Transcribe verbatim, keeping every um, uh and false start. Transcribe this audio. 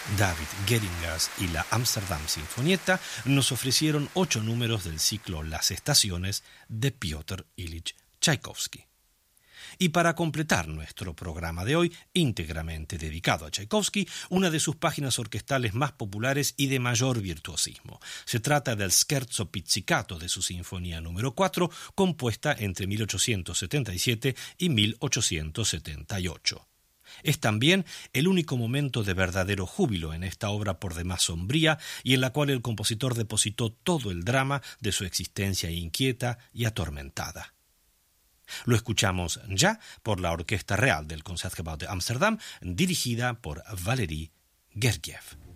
David Geringas y la Amsterdam Sinfonietta nos ofrecieron ocho números del ciclo Las Estaciones de Piotr Ilich Tchaikovsky. Y para completar nuestro programa de hoy, íntegramente dedicado a Tchaikovsky, una de sus páginas orquestales más populares y de mayor virtuosismo. Se trata del Scherzo Pizzicato de su Sinfonía número cuatro, compuesta entre mil ochocientos setenta y siete y mil ochocientos setenta y ocho. Es también el único momento de verdadero júbilo en esta obra por demás sombría y en la cual el compositor depositó todo el drama de su existencia inquieta y atormentada. Lo escuchamos ya por la Orquesta Real del Concertgebouw de Ámsterdam, dirigida por Valery Gergiev.